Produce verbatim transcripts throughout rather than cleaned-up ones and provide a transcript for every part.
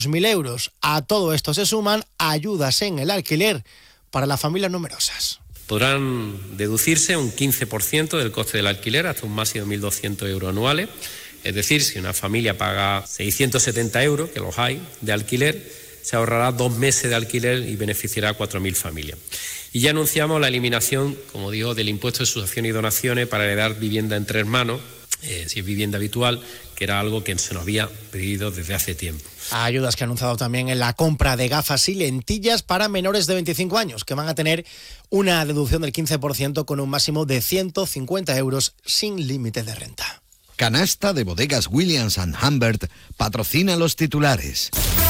mil euros. A todo esto se suman ayudas en el alquiler para las familias numerosas. Podrán deducirse un quince por ciento del coste del alquiler hasta un máximo de mil doscientos euros anuales. Es decir, si una familia paga seiscientos setenta euros, que los hay, de alquiler, se ahorrará dos meses de alquiler y beneficiará a cuatro mil familias. Y ya anunciamos la eliminación, como digo, del impuesto de sucesiones y donaciones para heredar vivienda entre hermanos, eh, si es vivienda habitual, que era algo que se nos había pedido desde hace tiempo. Ayudas que ha anunciado también en la compra de gafas y lentillas para menores de veinticinco años, que van a tener una deducción del quince por ciento con un máximo de ciento cincuenta euros sin límite de renta. Canasta de Bodegas Williams and Humbert patrocina los titulares.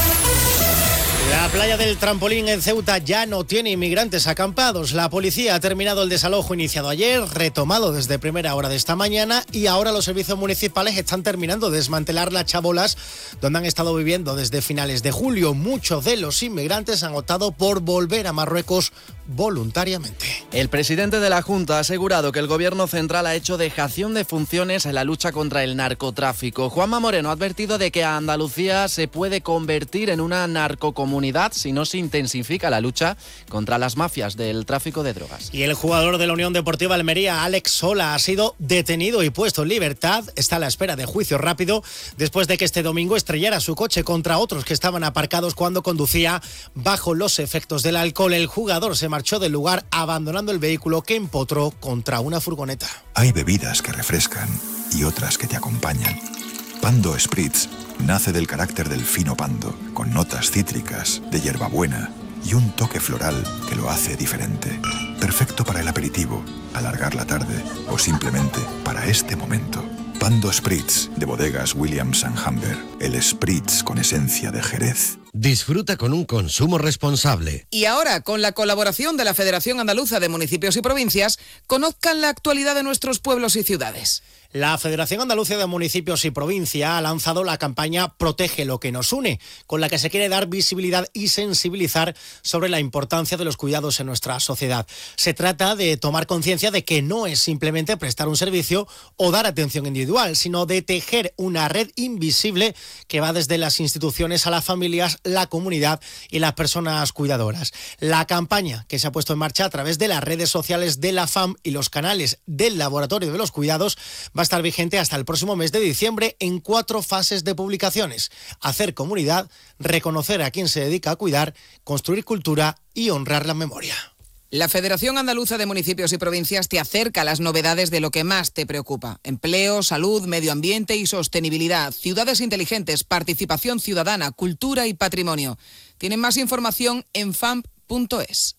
La playa del Trampolín en Ceuta ya no tiene inmigrantes acampados. La policía ha terminado el desalojo iniciado ayer, retomado desde primera hora de esta mañana, y ahora los servicios municipales están terminando de desmantelar las chabolas donde han estado viviendo desde finales de julio. Muchos de los inmigrantes han optado por volver a Marruecos voluntariamente. El presidente de la Junta ha asegurado que el gobierno central ha hecho dejación de funciones en la lucha contra el narcotráfico. Juanma Moreno ha advertido de que Andalucía se puede convertir en una narcocomunidad si no se intensifica la lucha contra las mafias del tráfico de drogas. Y el jugador de la Unión Deportiva Almería, Alex Sola, ha sido detenido y puesto en libertad. Está a la espera de juicio rápido después de que este domingo estrellara su coche contra otros que estaban aparcados cuando conducía bajo los efectos del alcohol. El jugador se marchó del lugar abandonando el vehículo que empotró contra una furgoneta. Hay bebidas que refrescan y otras que te acompañan. Pando Spritz nace del carácter del fino pando, con notas cítricas, de hierbabuena y un toque floral que lo hace diferente. Perfecto para el aperitivo, alargar la tarde o simplemente para este momento. Pando Spritz, de Bodegas Williams and Humbert, el Spritz con esencia de Jerez. Disfruta con un consumo responsable. Y ahora, con la colaboración de la Federación Andaluza de Municipios y Provincias, conozcan la actualidad de nuestros pueblos y ciudades. La Federación Andaluza de Municipios y Provincia ha lanzado la campaña Protege lo que nos une, con la que se quiere dar visibilidad y sensibilizar sobre la importancia de los cuidados en nuestra sociedad. Se trata de tomar conciencia de que no es simplemente prestar un servicio o dar atención individual, sino de tejer una red invisible que va desde las instituciones a las familias, la comunidad y las personas cuidadoras. La campaña, que se ha puesto en marcha a través de las redes sociales de la F A M y los canales del Laboratorio de los Cuidados, va a estar vigente hasta el próximo mes de diciembre en cuatro fases de publicaciones: hacer comunidad, reconocer a quien se dedica a cuidar, construir cultura y honrar la memoria. La Federación Andaluza de Municipios y Provincias te acerca a las novedades de lo que más te preocupa: empleo, salud, medio ambiente y sostenibilidad, ciudades inteligentes, participación ciudadana, cultura y patrimonio. Tienen más información en famp punto es.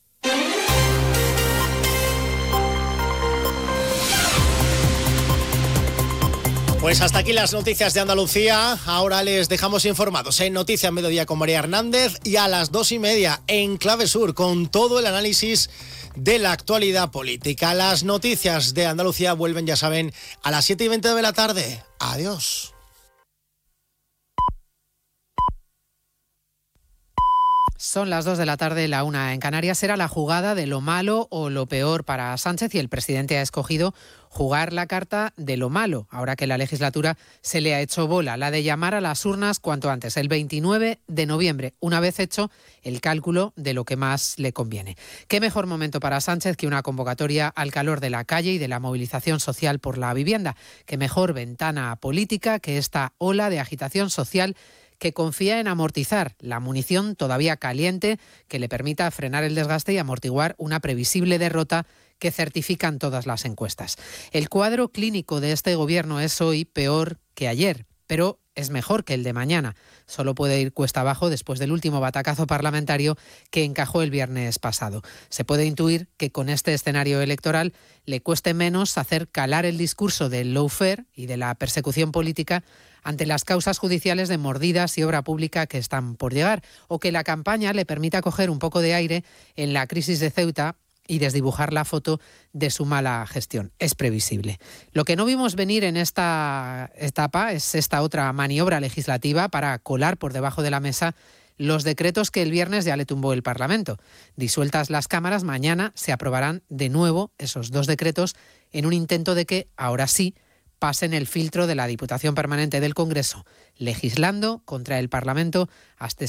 Pues hasta aquí las noticias de Andalucía. Ahora les dejamos informados en Noticias Mediodía con María Hernández, y a las dos y media en Clave Sur con todo el análisis de la actualidad política. Las noticias de Andalucía vuelven, ya saben, a las siete y veinte de la tarde. Adiós. Son las dos de la tarde, la una en Canarias. Será la jugada de lo malo o lo peor para Sánchez, y el presidente ha escogido jugar la carta de lo malo, ahora que la legislatura se le ha hecho bola, la de llamar a las urnas cuanto antes, el veintinueve de noviembre, una vez hecho el cálculo de lo que más le conviene. ¿Qué mejor momento para Sánchez que una convocatoria al calor de la calle y de la movilización social por la vivienda? ¿Qué mejor ventana política que esta ola de agitación social que confía en amortizar la munición todavía caliente que le permita frenar el desgaste y amortiguar una previsible derrota que certifican todas las encuestas? El cuadro clínico de este gobierno es hoy peor que ayer, pero es mejor que el de mañana. Solo puede ir cuesta abajo después del último batacazo parlamentario que encajó el viernes pasado. Se puede intuir que con este escenario electoral le cueste menos hacer calar el discurso del lawfare y de la persecución política ante las causas judiciales de mordidas y obra pública que están por llegar, o que la campaña le permita coger un poco de aire en la crisis de Ceuta y desdibujar la foto de su mala gestión. Es previsible. Lo que no vimos venir en esta etapa es esta otra maniobra legislativa para colar por debajo de la mesa los decretos que el viernes ya le tumbó el Parlamento. Disueltas las cámaras, mañana se aprobarán de nuevo esos dos decretos en un intento de que, ahora sí, pasen el filtro de la Diputación Permanente del Congreso, legislando contra el Parlamento hasta